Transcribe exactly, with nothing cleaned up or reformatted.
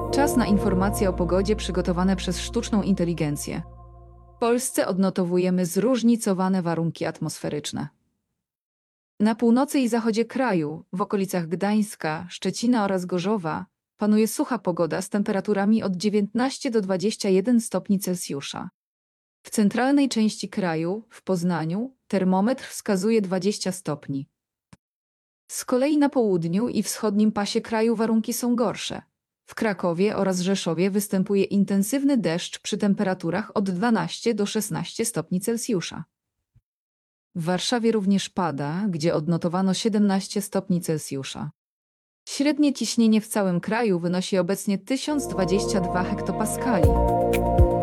Czas na informacje o pogodzie przygotowane przez sztuczną inteligencję. W Polsce odnotowujemy zróżnicowane warunki atmosferyczne. Na północy i zachodzie kraju, w okolicach Gdańska, Szczecina oraz Gorzowa, panuje sucha pogoda z temperaturami od dziewiętnastu do dwudziestu jeden stopni Celsjusza. W centralnej części kraju, w Poznaniu, termometr wskazuje dwadzieścia stopni. Z kolei na południu i wschodnim pasie kraju warunki są gorsze. W Krakowie oraz Rzeszowie występuje intensywny deszcz przy temperaturach od dwunastu do szesnastu stopni Celsjusza. W Warszawie również pada, gdzie odnotowano siedemnaście stopni Celsjusza. Średnie ciśnienie w całym kraju wynosi obecnie tysiąc dwadzieścia dwa hektopaskali.